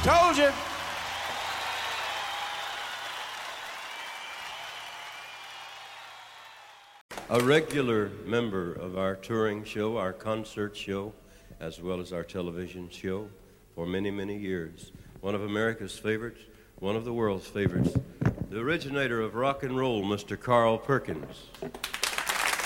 Told you. A regular member of our touring show, our concert show, as well as our television show for many, many years. One of America's favorites, one of the world's favorites. The originator of rock and roll, Mr. Carl Perkins.